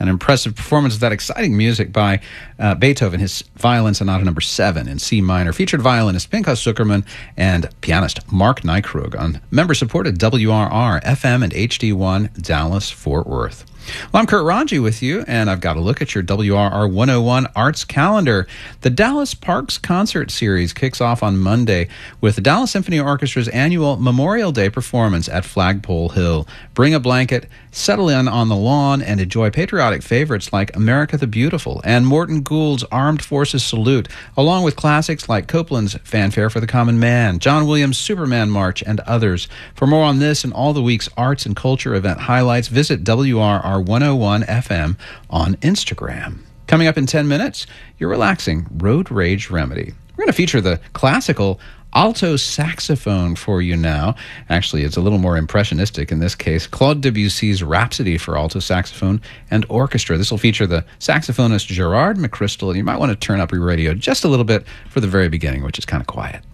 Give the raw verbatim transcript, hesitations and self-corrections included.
An impressive performance of that exciting music by uh, Beethoven, his Violin Sonata number seven in C minor, featured violinist Pinchas Zuckerman and pianist Mark Nykrug on member-supported W R R, F M and H D one, Dallas-Fort Worth. Well, I'm Kurt Ranji with you, and I've got a look at your W R R one oh one Arts calendar. The Dallas Parks Concert Series kicks off on Monday with the Dallas Symphony Orchestra's annual Memorial Day performance at Flagpole Hill. Bring a blanket, settle in on the lawn, and enjoy patriotic favorites like America the Beautiful and Morton Gould's Armed Forces Salute, along with classics like Copland's Fanfare for the Common Man, John Williams' Superman March, and others. For more on this and all the week's arts and culture event highlights, visit W R R one oh one F M on Instagram. Coming up in ten minutes, your relaxing road rage remedy. We're going to feature the classical alto saxophone for you now. Actually, it's a little more impressionistic in this case. Claude Debussy's Rhapsody for alto saxophone and orchestra. This will feature the saxophonist Gerard McChrystal, and you might want to turn up your radio just a little bit for the very beginning, which is kind of quiet.